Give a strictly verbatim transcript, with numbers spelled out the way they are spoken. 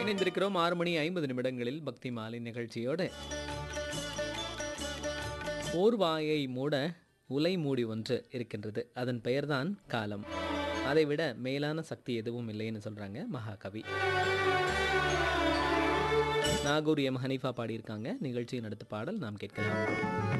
இணைந்திருக்கிறோம் ஆறு மணி ஐம்பது நிமிடங்களில் பக்தி மாலை நிகழ்ச்சியோடு. ஓர்வாயை மூட உலை மூடி ஒன்று இருக்கின்றது, அதன் பெயர்தான் காலம். அதைவிட மேலான சக்தி எதுவும் இல்லைன்னு சொல்றாங்க மகாகவி. நாகூர் எம் ஹனீஃபா பாடியிருக்காங்க. நிகழ்ச்சியின் அடுத்த பாடல் நாம் கேட்கலாம்.